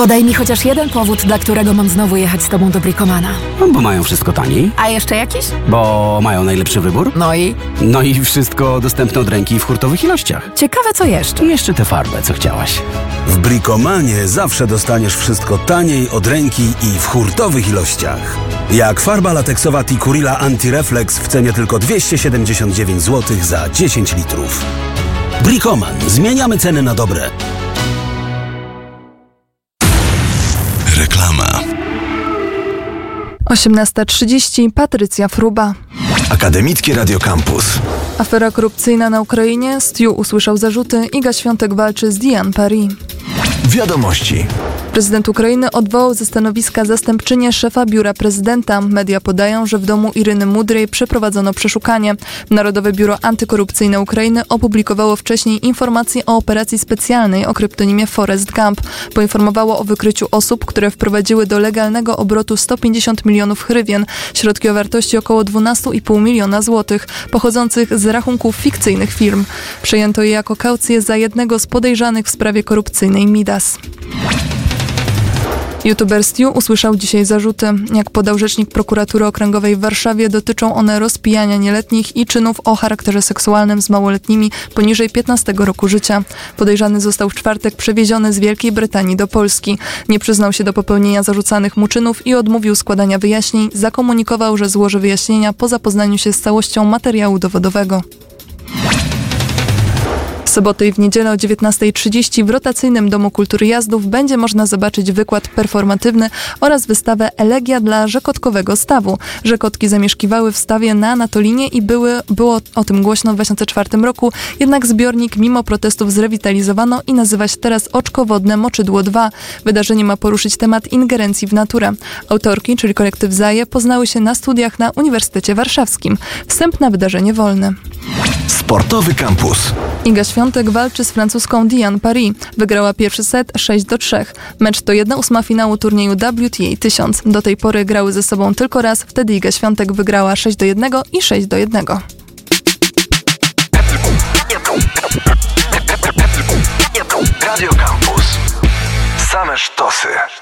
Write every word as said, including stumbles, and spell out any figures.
Podaj mi chociaż jeden powód, dla którego mam znowu jechać z tobą do Bricomana. No, bo mają wszystko taniej. A jeszcze jakiś? Bo mają najlepszy wybór. No i? No i wszystko dostępne od ręki w hurtowych ilościach. Ciekawe co jeszcze. I jeszcze tę farbę, co chciałaś. W Bricomanie zawsze dostaniesz wszystko taniej, od ręki i w hurtowych ilościach. Jak farba lateksowa Tikurila Anti-Reflex w cenie tylko dwieście siedemdziesiąt dziewięć złotych za dziesięć litrów. Bricoman. Zmieniamy ceny na dobre. Reklama. osiemnasta trzydzieści. Patrycja Fruba. Akademickie Radio Campus. Afera korupcyjna na Ukrainie. Stu usłyszał zarzuty. Iga Świątek walczy z Diane Paris. Wiadomości. Prezydent Ukrainy odwołał ze stanowiska zastępczynię szefa biura prezydenta. Media podają, że w domu Iryny Mudrej przeprowadzono przeszukanie. Narodowe Biuro Antykorupcyjne Ukrainy opublikowało wcześniej informacje o operacji specjalnej o kryptonimie Forest Gump. Poinformowało o wykryciu osób, które wprowadziły do legalnego obrotu sto pięćdziesiąt milionów hrywien, środki o wartości około dwanaście i pół miliona złotych, pochodzących z rachunków fikcyjnych firm. Przejęto je jako kaucję za jednego z podejrzanych w sprawie korupcyjnej Midas. YouTuber Stu usłyszał dzisiaj zarzuty. Jak podał rzecznik prokuratury okręgowej w Warszawie, dotyczą one rozpijania nieletnich i czynów o charakterze seksualnym z małoletnimi poniżej piętnastego roku życia. Podejrzany został w czwartek przewieziony z Wielkiej Brytanii do Polski. Nie przyznał się do popełnienia zarzucanych mu czynów i odmówił składania wyjaśnień. Zakomunikował, że złoży wyjaśnienia po zapoznaniu się z całością materiału dowodowego. W sobotę i w niedzielę o dziewiętnasta trzydzieści w rotacyjnym Domu Kultury Jazdów będzie można zobaczyć wykład performatywny oraz wystawę Elegia dla Rzekotkowego Stawu. Rzekotki zamieszkiwały w stawie na Anatolinie i były, było o tym głośno w dwa tysiące czwartym roku, jednak zbiornik mimo protestów zrewitalizowano i nazywa się teraz Oczko Wodne Moczydło dwa. Wydarzenie ma poruszyć temat ingerencji w naturę. Autorki, czyli kolektyw Zaje, poznały się na studiach na Uniwersytecie Warszawskim. Wstęp na wydarzenie wolny. Sportowy Campus. Iga Świątek walczy z francuską Diane Paris. Wygrała pierwszy set sześć do trzech. Mecz to jedna ósma finału turnieju W T A tysiąc. Do tej pory grały ze sobą tylko raz, wtedy Iga Świątek wygrała sześć do jednego i sześć do jednego. Radio Campus. Same sztosy.